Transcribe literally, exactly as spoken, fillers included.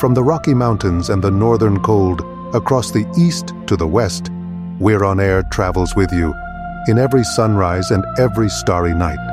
From the Rocky Mountains and the northern cold, across the east to the west, We're on Air travels with you in every sunrise and every starry night.